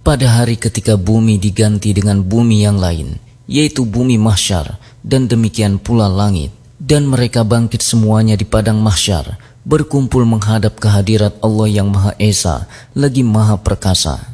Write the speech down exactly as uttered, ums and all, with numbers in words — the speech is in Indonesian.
pada hari ketika bumi diganti dengan bumi yang lain, yaitu bumi mahsyar, dan demikian pula langit. Dan mereka bangkit semuanya di padang mahsyar, berkumpul menghadap kehadirat Allah yang Maha Esa lagi Maha Perkasa.